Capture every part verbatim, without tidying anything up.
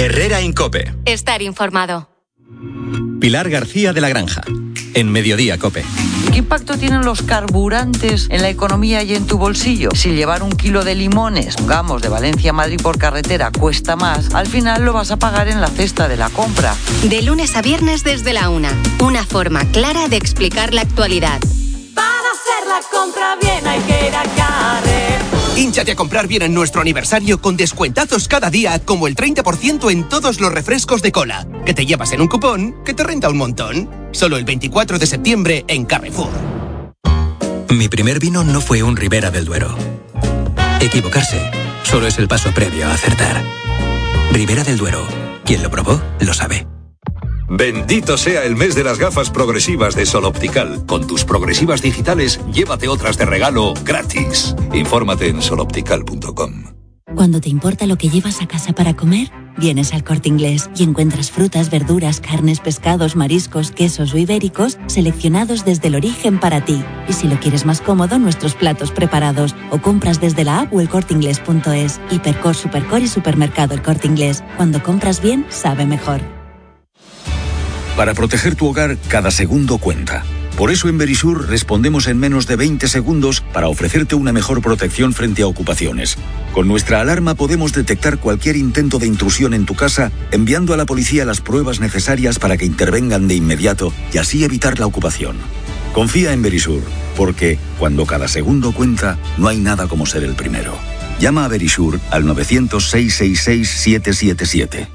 Herrera en COPE. Estar informado. Pilar García de la Granja, en Mediodía COPE. ¿Qué impacto tienen los carburantes en la economía y en tu bolsillo? Si llevar un kilo de limones, pongamos, de Valencia a Madrid por carretera cuesta más, al final lo vas a pagar en la cesta de la compra. De lunes a viernes desde la una. Una forma clara de explicar la actualidad. Para hacer la compra bien hay que ir a Carrefour. Hínchate a comprar bien en nuestro aniversario con descuentazos cada día, como el treinta por ciento en todos los refrescos de cola, que te llevas en un cupón que te renta un montón. Solo el veinticuatro de septiembre en Carrefour. Mi primer vino no fue un Ribera del Duero. Equivocarse solo es el paso previo a acertar. Ribera del Duero. Quien lo probó, lo sabe. Bendito sea el mes de las gafas progresivas de Sol Optical. Con tus progresivas digitales, llévate otras de regalo gratis. Infórmate en sol optical punto com. Cuando te importa lo que llevas a casa para comer, vienes al Corte Inglés y encuentras frutas, verduras, carnes, pescados, mariscos, quesos o ibéricos seleccionados desde el origen para ti. Y si lo quieres más cómodo, nuestros platos preparados. O compras desde la app o el corte inglés punto es. Hipercor, Supercor y Supermercado El Corte Inglés. Cuando compras bien, sabe mejor. Para proteger tu hogar, cada segundo cuenta. Por eso en Verisur respondemos en menos de veinte segundos para ofrecerte una mejor protección frente a ocupaciones. Con nuestra alarma podemos detectar cualquier intento de intrusión en tu casa, enviando a la policía las pruebas necesarias para que intervengan de inmediato y así evitar la ocupación. Confía en Verisur, porque cuando cada segundo cuenta, no hay nada como ser el primero. Llama a Verisur al nueve cero cero, seis seis seis, siete siete siete.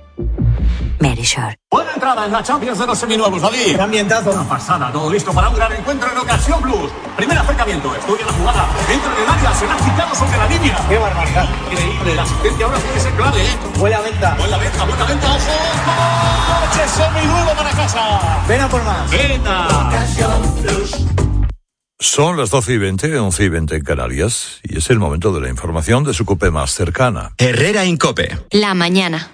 Verisur. Buena entrada en la Champions de los seminuevos, David. ¡Qué ambientazo! Una pasada, todo listo para un gran encuentro en Ocasión Plus. Primer acercamiento, estudia la jugada. Dentro del área, se la ha quitado sobre la línea. ¡Qué barbaridad! Increíble, la asistencia ahora tiene que ser clave, ¿eh? Buena venta. Buena venta, buena venta, ojo. ¡Coche seminuevo para casa! Ven a por más. ¡Venta! Ocasión Plus. Son las doce y veinte, once y veinte en Canarias, y es el momento de la información de su COPE más cercana. Herrera en COPE. La mañana.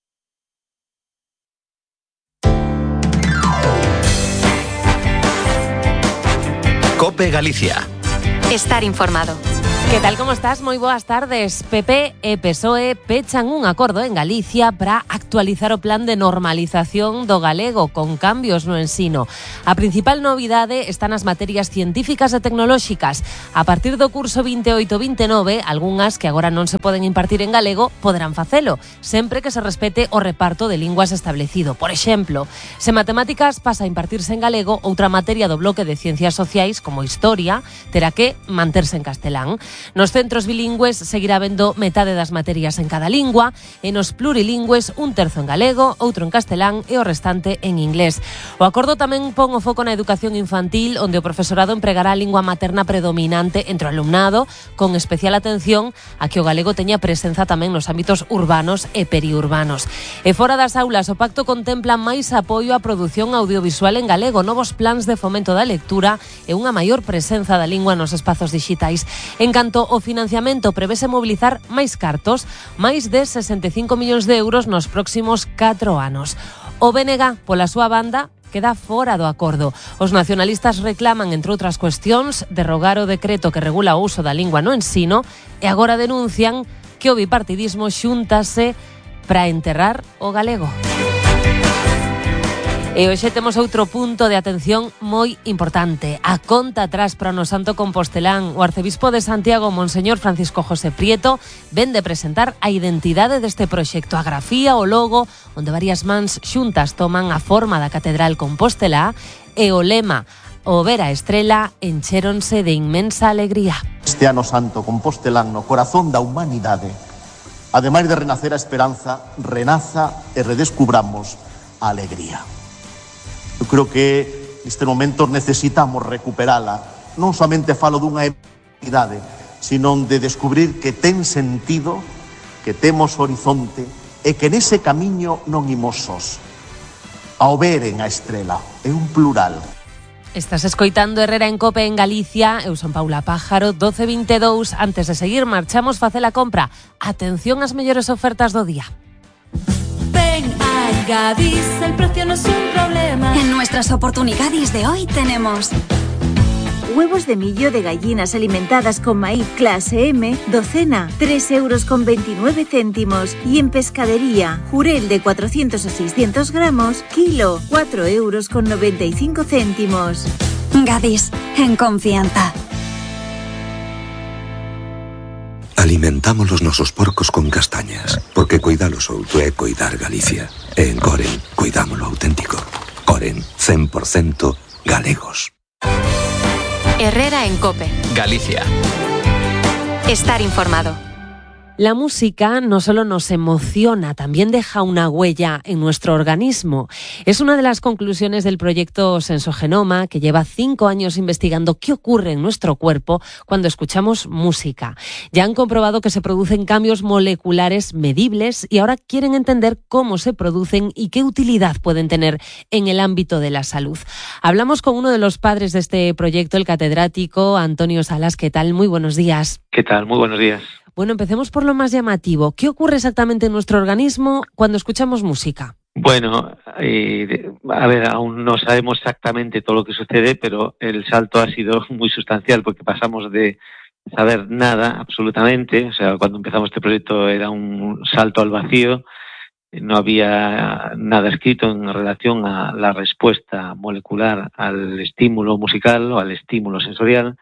COPE Galicia. Estar informado. Que tal, como estás? Moi boas tardes. P P e P S O E pechan un acordo en Galicia para actualizar o plan de normalización do galego con cambios no ensino. A principal novidade está nas materias científicas e tecnolóxicas. A partir do curso veintiocho veintinueve, algunhas que agora non se poden impartir en galego poderán facelo, sempre que se respete o reparto de linguas establecido. Por exemplo, se matemáticas pasa a impartirse en galego, outra materia do bloque de ciencias sociais, como historia, terá que manterse en castelán. Nos centros bilingües seguirá vendo metade das materias en cada lingua, e nos plurilingües un terzo en galego, outro en castelán e o restante en inglés. O acordo tamén pon o foco na educación infantil, onde o profesorado empregará a lingua materna predominante entre o alumnado, con especial atención a que o galego teña presenza tamén nos ámbitos urbanos e periurbanos. E fora das aulas, o pacto contempla máis apoio á produción audiovisual en galego, novos plans de fomento da lectura e unha maior presenza da lingua nos espazos dixitais. En canto ao financiamento, prevese mobilizar máis cartos, máis de sesenta e cinco millóns de euros nos próximos catro anos. O B N G, pola súa banda, queda fora do acordo. Os nacionalistas reclaman, entre outras cuestións, derrogar o decreto que regula o uso da lingua no ensino e agora denuncian que o bipartidismo xúntase para enterrar o galego. E hoxe temos outro punto de atención moi importante. A conta atrás para o Santo Compostelán. O arcebispo de Santiago, Monseñor Francisco José Prieto, ven de presentar a identidade deste proxecto, a grafía, o logo, onde varias mans xuntas toman a forma da Catedral Compostelá, e o lema, o ver a estrela, enchéronse de inmensa alegría. Este ano santo Compostelán no corazón da humanidade, ademais de renacer a esperanza, renaza e redescubramos a alegría. Eu creo que neste momento necesitamos recuperala. Non somente falo dunha identidade, sino de descubrir que ten sentido, que temos horizonte e que nese camiño non imos sós. Ao veren a estrela, é un plural. Estás escoitando Herrera en COPE en Galicia. Eu son Paula Pájaro, doce e veintidós. Antes de seguir, marchamos facer a compra. Atención ás mellores ofertas do día. Ven a Gadis, el precio no es un problema. En nuestras oportunidades de hoy tenemos Huevos de millo de gallinas alimentadas con maíz clase M, docena, tres euros con veintinueve céntimos. Y en pescadería, jurel de cuatrocientos a seiscientos gramos, kilo, cuatro euros con noventa y cinco céntimos. Gadis, en confianza. Alimentamos los nosos porcos con castañas, porque cuidalo solto é cuidar Galicia. E en Coren, cuidamos lo auténtico. Coren, cien por ciento galegos. Herrera en COPE. Galicia. Estar informado. La música no solo nos emociona, también deja una huella en nuestro organismo. Es una de las conclusiones del proyecto Sensogenoma, que lleva cinco años investigando qué ocurre en nuestro cuerpo cuando escuchamos música. Ya han comprobado que se producen cambios moleculares medibles y ahora quieren entender cómo se producen y qué utilidad pueden tener en el ámbito de la salud. Hablamos con uno de los padres de este proyecto, el catedrático Antonio Salas. ¿Qué tal? Muy buenos días. ¿Qué tal? Muy buenos días. Bueno, empecemos por lo más llamativo. ¿Qué ocurre exactamente en nuestro organismo cuando escuchamos música? Bueno, eh, a ver, aún no sabemos exactamente todo lo que sucede, pero el salto ha sido muy sustancial porque pasamos de saber nada absolutamente. O sea, cuando empezamos este proyecto era un salto al vacío. No había nada escrito en relación a la respuesta molecular al estímulo musical o al estímulo sensorial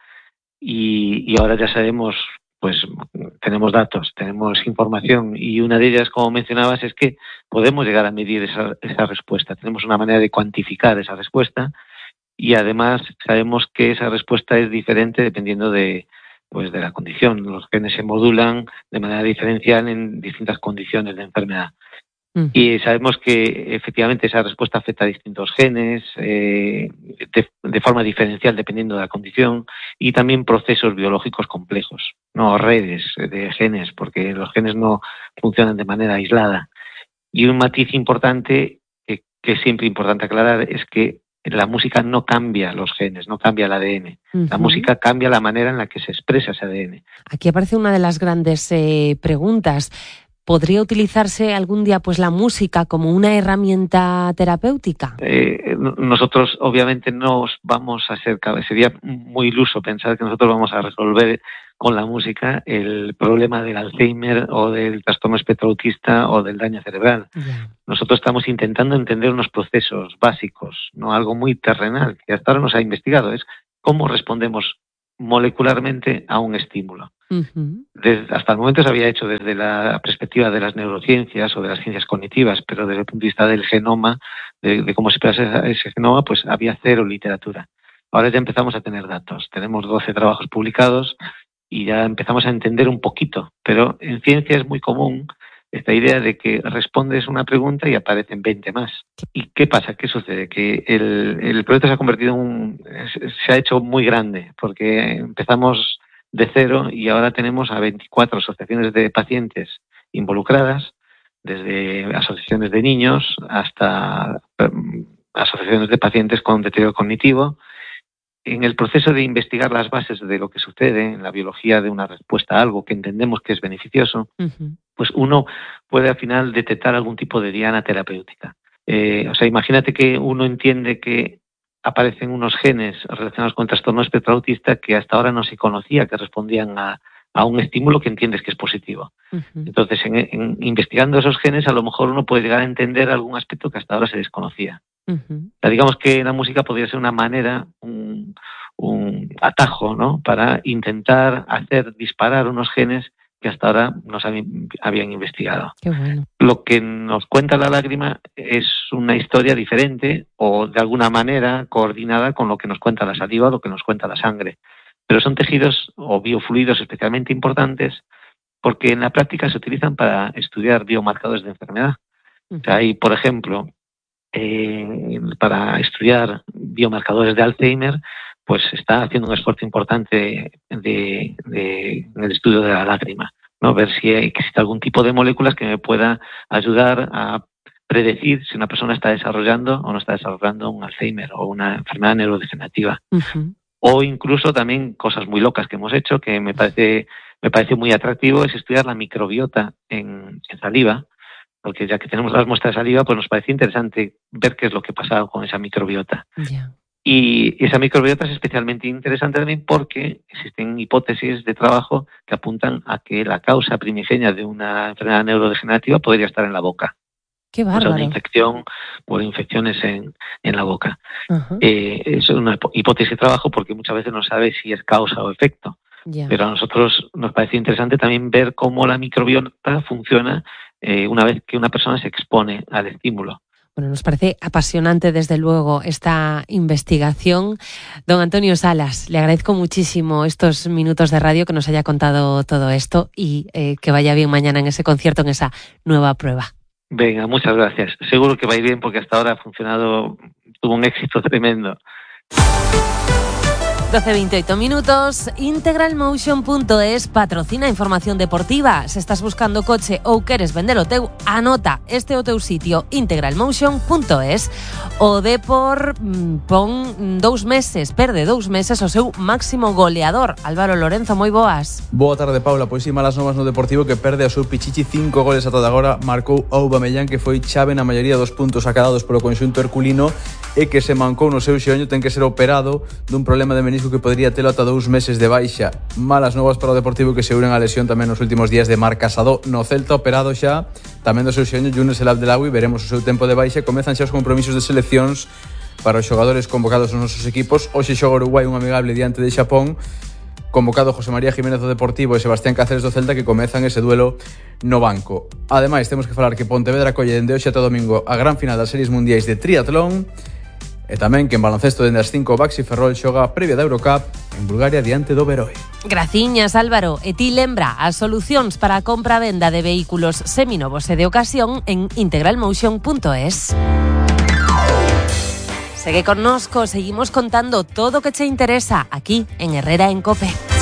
y, y ahora ya sabemos. Pues tenemos datos, tenemos información y una de ellas, como mencionabas, es que podemos llegar a medir esa, esa respuesta. Tenemos una manera de cuantificar esa respuesta y además sabemos que esa respuesta es diferente dependiendo de, pues, de la condición. Los genes se modulan de manera diferencial en distintas condiciones de enfermedad. Mm. Y sabemos que efectivamente esa respuesta afecta a distintos genes eh, de, de forma diferencial dependiendo de la condición y también procesos biológicos complejos, no redes de genes, porque los genes no funcionan de manera aislada. Y un matiz importante que, que es siempre importante aclarar es que la música no cambia los genes, no cambia el A D N. Uh-huh. La música cambia la manera en la que se expresa ese A D N. Aquí aparece una de las grandes eh, preguntas. ¿Podría utilizarse algún día pues la música como una herramienta terapéutica? Eh, nosotros obviamente no vamos a ser, sería muy iluso pensar que nosotros vamos a resolver con la música el problema del Alzheimer o del trastorno espectro autista o del daño cerebral. Yeah. Nosotros estamos intentando entender unos procesos básicos, no algo muy terrenal, que hasta ahora no se ha investigado, es cómo respondemos molecularmente a un estímulo. Uh-huh. Desde, hasta el momento se había hecho desde la perspectiva de las neurociencias o de las ciencias cognitivas, pero desde el punto de vista del genoma, de, de cómo se expresa ese, ese genoma, pues había cero literatura. Ahora ya empezamos a tener datos. Tenemos doce trabajos publicados y ya empezamos a entender un poquito, pero en ciencia es muy común esta idea de que respondes una pregunta y aparecen veinte más. ¿Y qué pasa? ¿Qué sucede? Que el, el proyecto se ha convertido en un... se ha hecho muy grande, porque empezamos de cero y ahora tenemos a veinticuatro asociaciones de pacientes involucradas, desde asociaciones de niños hasta um, asociaciones de pacientes con deterioro cognitivo. En el proceso de investigar las bases de lo que sucede en la biología de una respuesta a algo que entendemos que es beneficioso, uh-huh. pues uno puede al final detectar algún tipo de diana terapéutica. Eh, o sea, imagínate que uno entiende que aparecen unos genes relacionados con el trastorno espectro autista que hasta ahora no se conocía, que respondían a, a un estímulo que entiendes que es positivo. Uh-huh. Entonces, en, en, investigando esos genes, a lo mejor uno puede llegar a entender algún aspecto que hasta ahora se desconocía. Uh-huh. O sea, digamos que la música podría ser una manera, un, un atajo, ¿no?, para intentar hacer disparar unos genes que hasta ahora no se habían investigado. Qué bueno. Lo que nos cuenta la lágrima es una historia diferente o de alguna manera coordinada con lo que nos cuenta la saliva o lo que nos cuenta la sangre. Pero son tejidos o biofluidos especialmente importantes porque en la práctica se utilizan para estudiar biomarcadores de enfermedad. Uh-huh. O sea, hay, por ejemplo, eh, para estudiar biomarcadores de Alzheimer, pues está haciendo un esfuerzo importante de, de, en el estudio de la lágrima, ¿no? Ver si existe algún tipo de moléculas que me pueda ayudar a predecir si una persona está desarrollando o no está desarrollando un Alzheimer o una enfermedad neurodegenerativa. Uh-huh. O incluso también cosas muy locas que hemos hecho, que me parece, me parece muy atractivo, es estudiar la microbiota en, en saliva, porque ya que tenemos las muestras de saliva, pues nos parece interesante ver qué es lo que pasa con esa microbiota. Yeah. Y esa microbiota es especialmente interesante también porque existen hipótesis de trabajo que apuntan a que la causa primigenia de una enfermedad neurodegenerativa podría estar en la boca. ¡Qué bárbaro! O sea, una infección por infecciones en, en la boca. Uh-huh. Eh, es una hipótesis de trabajo porque muchas veces no sabe si es causa o efecto. Yeah. Pero a nosotros nos parece interesante también ver cómo la microbiota funciona eh, una vez que una persona se expone al estímulo. Bueno, nos parece apasionante, desde luego, esta investigación. Don Antonio Salas, le agradezco muchísimo estos minutos de radio, que nos haya contado todo esto y eh, que vaya bien mañana en ese concierto, en esa nueva prueba. Venga, muchas gracias. Seguro que va a ir bien porque hasta ahora ha funcionado, tuvo un éxito tremendo. doce veintiocho minutos, integral motion punto es patrocina información deportiva. Se estás buscando coche ou queres vender o teu, anota este o teu sitio, integral motion punto es. O Depor pon dous meses, perde dous meses o seu máximo goleador. Álvaro Lorenzo, moi boas. Boa tarde, Paula. Pois si, malas novas no Deportivo, que perde a seu pichichi cinco goles ata agora. Marcou Aubameyang, que foi chave na maioría dos puntos acadados polo conxunto herculino e que se mancou no seu xeonllo, ten que ser operado dun problema de menisco que podría telo ata dous meses de baixa. Malas novas para o Deportivo, que se unen a lesión tamén nos últimos días de Marc Casado no Celta, operado xa tamén do seu xeonllo Younes El Abdelawi. Veremos o seu tempo de baixa. Comezan xa os compromisos de seleccións para os xogadores convocados nos nosos equipos. Hoxe xoga Uruguai un amigable diante de Xapón. Convocado José María Jiménez do Deportivo e Sebastián Cáceres do Celta, que comezan ese duelo no banco. Ademais, temos que falar que Pontevedra colle dende hoxe ata domingo a gran final das series mundiais de triatlón. E tamén que en baloncesto dende as cinco Baxi Ferrol xoga previa da Eurocup en Bulgaria diante do Veroe. Graciñas, Álvaro. E ti lembra as solucións para a compra-venda de vehículos seminovos e de ocasión en integral motion punto es. Segue connosco, seguimos contando todo o que che interesa aquí en Herrera en COPE.